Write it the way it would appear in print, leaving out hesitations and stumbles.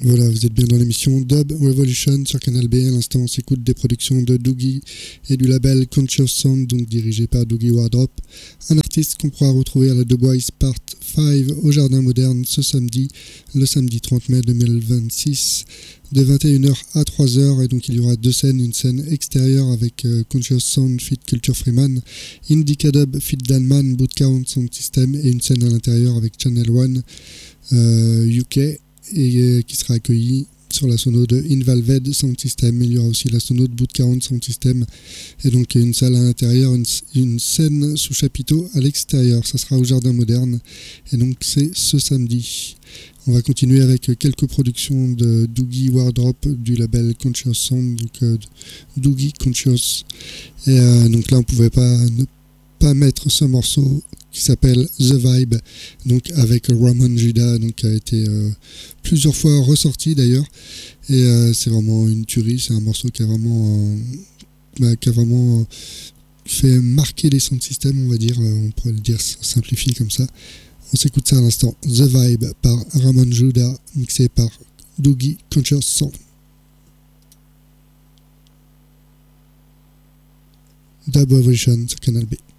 Voilà, vous êtes bien dans l'émission Dub Revolution sur Canal B. À l'instant, on s'écoute des productions de Doogie et du label Conscious Sound, donc dirigé par Doogie Wardrop, un artiste qu'on pourra retrouver à la Dubwise Part 5 au Jardin Moderne ce samedi, le samedi 30 mai 2026, de 21h à 3h. Et donc il y aura deux scènes, une scène extérieure avec Conscious Sound feat Culture Freeman, Indica Dub feat Danman, Bootcount Sound System, et une scène à l'intérieur avec Channel One UK, et qui sera accueilli sur la sono de Invalved Sound System. Il y aura aussi la sono de Bootcount Sound System, et donc une salle à l'intérieur, une scène sous chapiteau à l'extérieur. Ça sera au Jardin Moderne, et donc c'est ce samedi. On va continuer avec quelques productions de Doogie Wardrop du label Conscious Sound, donc Doogie Conscious. Et donc là on pouvait pas ne pas mettre ce morceau qui s'appelle The Vibe, donc avec Ramon Judah, donc qui a été plusieurs fois ressorti d'ailleurs, et c'est vraiment une tuerie. C'est un morceau qui a vraiment fait marquer les sound systems, on va dire, on pourrait le dire simplifié comme ça. On s'écoute ça à l'instant, The Vibe par Ramon Judah, mixé par Doogie Conscious Sound. Dub Revolution sur Canal B.